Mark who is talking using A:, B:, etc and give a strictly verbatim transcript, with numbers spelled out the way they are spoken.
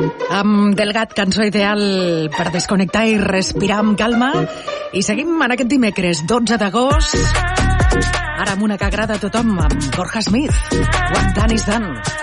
A: Amb Delgat, cançó ideal per desconnectar i respirar amb calma. I seguim en aquest dimecres dotze d'agost, ara amb una que agrada a tothom, amb Borja Smith, What Done is Done.